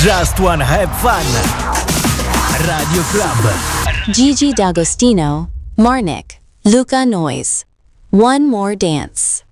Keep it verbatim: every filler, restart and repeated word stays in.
Just Wanna Have Fun. Radio Club. Gigi D'Agostino, Marnik, Luca Noyes. One More Dance.